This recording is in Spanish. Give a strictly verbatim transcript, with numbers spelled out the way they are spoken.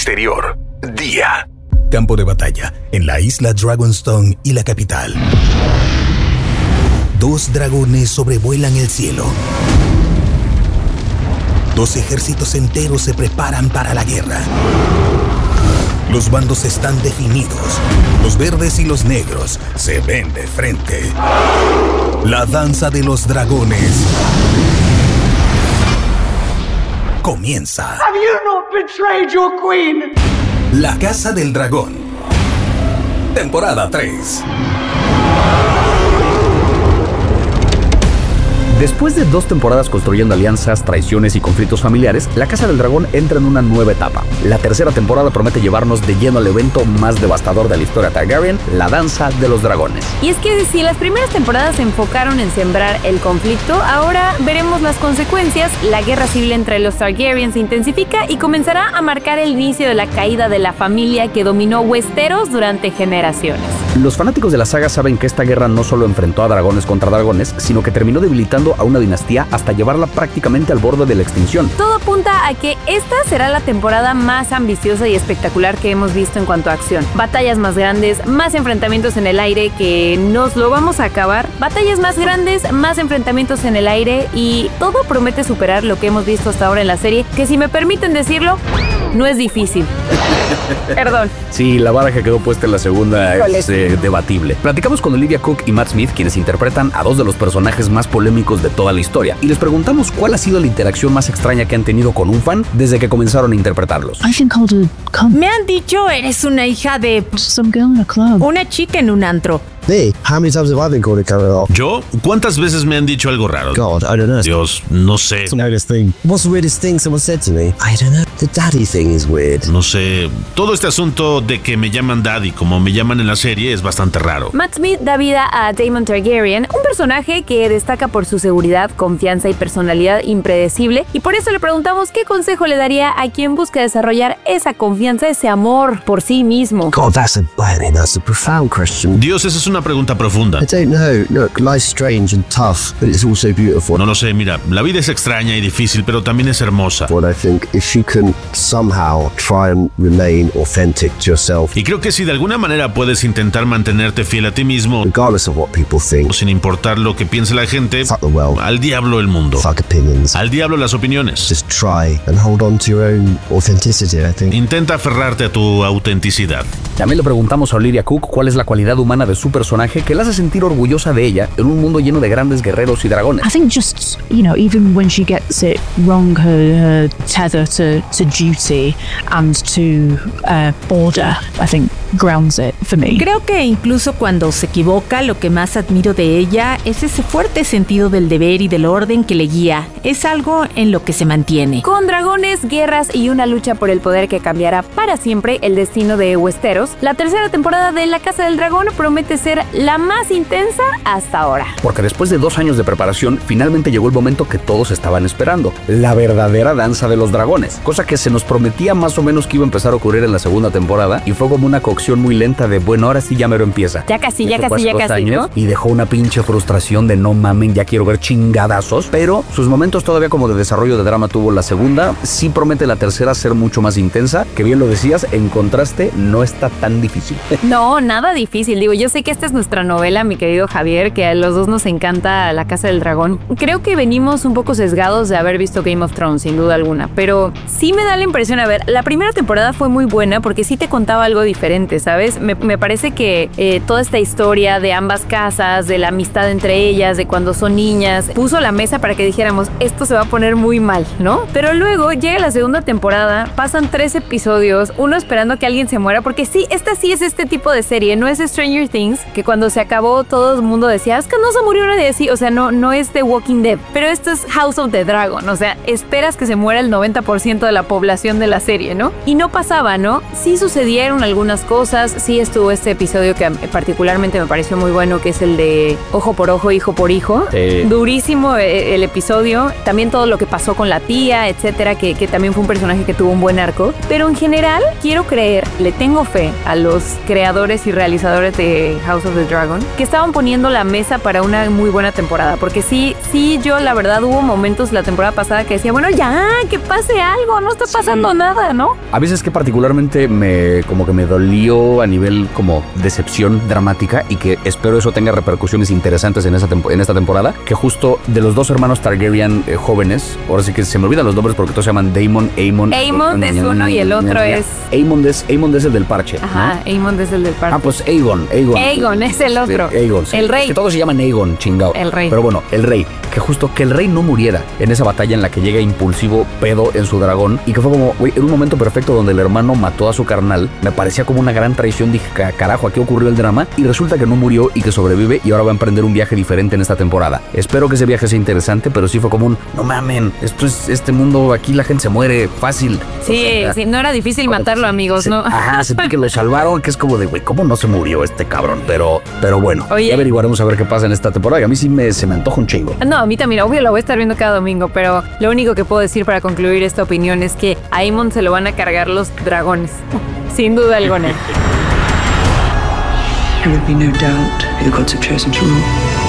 exterior. Día. Campo de batalla en la isla Dragonstone y la capital. Dos dragones sobrevuelan el cielo. Dos ejércitos enteros se preparan para la guerra. Los bandos están definidos. Los verdes y los negros se ven de frente. La danza de los dragones comienza. Have you not betrayed your queen? La Casa del Dragón. Temporada tres. Después de dos temporadas construyendo alianzas, traiciones y conflictos familiares, la Casa del Dragón entra en una nueva etapa. La tercera temporada promete llevarnos de lleno al evento más devastador de la historia Targaryen, la Danza de los Dragones. Y es que si las primeras temporadas se enfocaron en sembrar el conflicto, ahora veremos las consecuencias. La guerra civil entre los Targaryen se intensifica y comenzará a marcar el inicio de la caída de la familia que dominó Westeros durante generaciones. Los fanáticos de la saga saben que esta guerra no solo enfrentó a dragones contra dragones, sino que terminó debilitando a una dinastía hasta llevarla prácticamente al borde de la extinción. Todo apunta a que esta será la temporada más ambiciosa y espectacular que hemos visto en cuanto a acción. Batallas más grandes, más enfrentamientos en el aire que nos lo vamos a acabar. Batallas más grandes, más enfrentamientos en el aire y todo promete superar lo que hemos visto hasta ahora en la serie, que si me permiten decirlo, no es difícil. Perdón. Sí, la vara que quedó puesta en la segunda es eh, debatible. Platicamos con Olivia Cook y Matt Smith, quienes interpretan a dos de los personajes más polémicos de toda la historia, y les preguntamos cuál ha sido la interacción más extraña que han tenido con un fan desde que comenzaron a interpretarlos. Me han dicho eres una hija de some girl in a club. Una chica en un antro. Me? How many times have I been called a camera? ¿Yo? ¿Cuántas veces me han dicho algo raro? God, I don't know. Dios, no sé. It's the weirdest thing. What's the weirdest thing someone said to me? I don't know. The daddy thing is weird. No sé. Todo este asunto de que me llaman daddy como me llaman en la serie es bastante raro. Matt Smith da vida a Daemon Targaryen, un personaje que destaca por su seguridad, confianza y personalidad impredecible, y por eso le preguntamos qué consejo le daría a quien busca desarrollar esa confianza, ese amor por sí mismo. God, that's a, I mean, that's a profound question. Dios, esa es una pregunta profunda. I don't know. Look, life's strange and tough, but it's also beautiful. No lo sé, mira, la vida es extraña y difícil, pero también es hermosa. What I think, if you can somehow try and remain authentic to yourself. Y creo que si de alguna manera puedes intentar mantenerte fiel a ti mismo, regardless of what people think, sin importar lo que piense la gente, fuck the world. Al diablo el mundo. Fuck opinions. Al diablo las opiniones. Just try and hold on to your own authenticity, I think. Intenta aferrarte a tu autenticidad. También le preguntamos a Olivia Cook cuál es la cualidad humana de su personaje que la hace sentir orgullosa de ella en un mundo lleno de grandes guerreros y dragones. I think just, you know, even when she gets it wrong, her, her tether to, to duty and to uh, order, I think grounds it for me. Creo que incluso cuando se equivoca, lo que más admiro de ella es ese fuerte sentido del deber y del orden que le guía. Es algo en lo que se mantiene. Con dragones, guerras y una lucha por el poder que cambiará para siempre el destino de Westeros, la tercera temporada de La Casa del Dragón promete ser la más intensa hasta ahora. Porque después de dos años de preparación, finalmente llegó el momento que todos estaban esperando, la verdadera danza de los dragones, cosa que se nos prometía más o menos que iba a empezar a ocurrir en la segunda temporada, y fue como una cocción muy lenta de, bueno, ahora sí ya mero empieza. Ya casi, ya casi, ya casi, ¿no? Y dejó una pinche frustración de no mamen, ya quiero ver chingadazos, pero sus momentos todavía como de desarrollo de drama tuvo la segunda. Sí promete la tercera ser mucho más intensa, que bien lo decías, en contraste, no está tan difícil. No, nada difícil. Digo, yo sé que esta es nuestra novela, mi querido Javier, que a los dos nos encanta La Casa del Dragón. Creo que venimos un poco sesgados de haber visto Game of Thrones, sin duda alguna, pero sí me da la impresión, a ver, la primera temporada fue muy buena porque sí te contaba algo diferente, ¿sabes? Me, me parece que eh, toda esta historia de ambas casas, de la amistad entre ellas, de cuando son niñas, puso la mesa para que dijéramos, esto se va a poner muy mal, ¿no? Pero luego llega la segunda temporada, pasan tres episodios, uno esperando que alguien se muera, porque sí, esta sí es este tipo de serie, no es Stranger Things, que cuando se acabó todo el mundo decía, es que no se murió nadie así, o sea, no, no es The Walking Dead, pero esto es House of the Dragon, o sea, esperas que se muera el noventa por ciento de la población de la serie, ¿no? Y no pasaba, ¿no? Sí sucedieron algunas cosas, sí estuvo este episodio que particularmente me pareció muy bueno, que es el de ojo por ojo, hijo por hijo. Sí. Durísimo el episodio, también todo lo que pasó con la tía, etcétera, que, que también fue un personaje que tuvo un buen arco, pero en general quiero creer, le tengo fe a los creadores y realizadores de House of the Dragon, que estaban poniendo la mesa para una muy buena temporada, porque sí, sí, yo la verdad hubo momentos la temporada pasada que decía, bueno, ya, que pase algo, no está pasando sí. nada, ¿no? A veces que particularmente me como que me dolió a nivel como decepción dramática y que espero eso tenga repercusiones interesantes en, esa tempo, en esta temporada, que justo de los dos hermanos Targaryen eh, jóvenes, ahora sí que se me olvidan los nombres porque todos se llaman Daemon, Aemon. Aemon es uno y el otro es... Aemon es, Aemon es el del parche. Ajá, ¿no? Aemon es el del parche. Ah, pues Aegon, Aegon. Aegon es el otro. Sí, Aegon, sí. El rey. Que todos se llaman Aegon, chingado. El rey. Pero bueno, el rey. Que justo que el rey no muriera en esa batalla en la que llega impulsivo pedo en su dragón y que fue como, güey, en un momento perfecto donde el hermano mató a su carnal, me parecía como una gran traición. Dije, carajo, aquí ocurrió el drama y resulta que no murió y que sobrevive y ahora va a emprender un viaje diferente en esta temporada. Espero que ese viaje sea interesante, pero sí fue como un, no mamen, esto es este mundo, aquí la gente se muere fácil. Sí, o sea, sí, no era difícil matarlo, amigos, se, ¿no? Ajá, sentí que lo salvaron, que es como de, güey, ¿cómo no se murió este cabrón? Pero, pero bueno, Oye, ya averiguaremos a ver qué pasa en esta temporada, que a mí sí me, se me antoja un chingo. No, a mí también, obvio, lo voy a estar viendo cada domingo, pero lo único que puedo decir para concluir esta opinión es que a Aemon se lo van a cargar los dragones, sin duda alguna. There would be no doubt who the gods have chosen to rule.